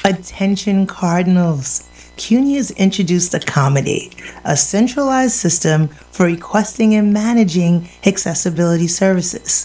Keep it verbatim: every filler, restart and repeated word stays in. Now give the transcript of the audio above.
Attention Cardinals. CUNY has introduced Accommodate, a centralized system for requesting and managing accessibility services.